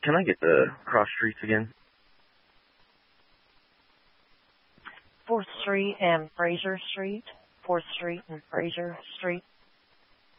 Can I get the cross streets again? 4th Street and Fraser Street. 4th Street and Fraser Street.